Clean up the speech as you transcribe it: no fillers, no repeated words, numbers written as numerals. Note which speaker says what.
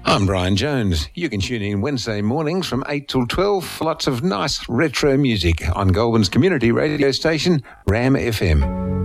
Speaker 1: I'm Brian Jones. You can tune in Wednesday mornings from 8 till 12 for lots of nice retro music on Goulburn's community radio station, Ram FM.